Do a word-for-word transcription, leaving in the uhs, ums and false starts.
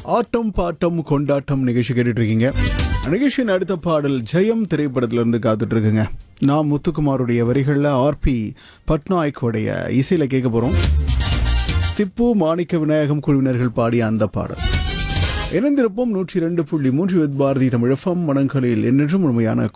ஆட்டம் bottom கொண்டாட்டம் நிகழ்ச்சி கேட்டுட்டு இருக்கீங்க. நிகழ்ச்சியின் அடுத்த பாடல் ஜெயம் திரைப்படத்திலிருந்து காத்துட்டு இருக்குங்க. நான் முத்துக்குமாருடைய வரிகளில் ஆர்பி பட்நாயக்கோடைய இசையில் கேட்க போகிறோம். திப்பு மாணிக்க விநாயகம் குழுவினர்கள் பாடிய அந்த பாடல். இணைந்திருப்போம் நூற்றி இரண்டு புள்ளி மூன்று வித் பாரதி தமிழ் எஃப்எம் மனங்களில் என்றும் உண்மையான